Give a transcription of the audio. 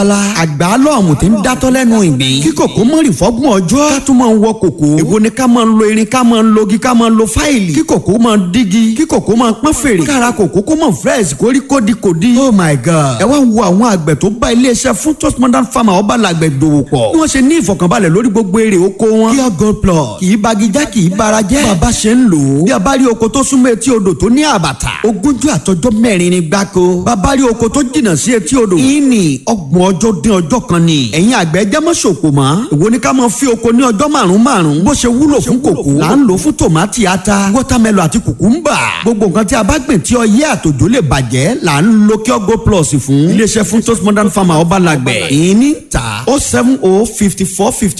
àgbà lọ́ọ̀mù tí ń dátọ́ lẹ́nu ìgbín kí kòkó mọ́ rì fọ́gbọ̀n ọjọ́ ká tún máa ń wọ kòkó èwo ni ká máa ń lo irin ká máa ń logi ká máa ń lo fáìlì kí kòkó máa ń dígi kí kòkó máa ń pọ́n fèrè kára kòkó kó máa fresh kó rí kódikòdi. Oh my God. ẹ wá wo àwọn àgbẹ̀ tó bá iléeṣẹ́ Funtos Modern Farmer ọba làgbẹ̀ dòwò pọ̀ bí wọ́n ṣe ní ìfọ̀kànbalẹ̀ lórí gbogbo èrè oko wọn. Pure Gold Plus kì í bagijá kì í bara jẹ́ bàbá ṣe ń lò ó bí a bá rí oko tó súnmọ́ etí odò tó ní àbàtà ogúnjọ́ àtọjọ́ mẹ́rin ni gbáko bàbá rí oko tó jìnnà sí etí odò ìní ọgbọ̀n ọjọ́ dín ọjọ́ kan ni ẹ̀yin àgbẹ̀ jẹ́ mọ́ ṣòkò mọ́ èwo ni ká máa fi oko ní ọjọ́ márùn-ún bó ṣe wúlò fún kòkó là ń lò fún tòmátì ata wọ́támẹ́lò àti kùkúmbà gbogbo nǹkan tí a bá gbìn tí ọyẹ́ àtòjò lè bàjẹ́ là ń lo Pure Gold Plus fún iléeṣẹ́ Funtos Modern Farmer ọba làgbẹ̀ ìní ta 070 54